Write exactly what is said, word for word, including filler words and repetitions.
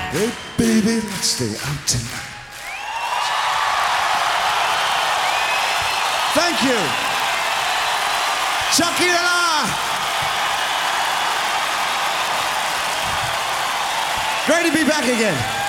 Hey, baby, let's stay out tonight. Thank you. Shakira. Great to be back again.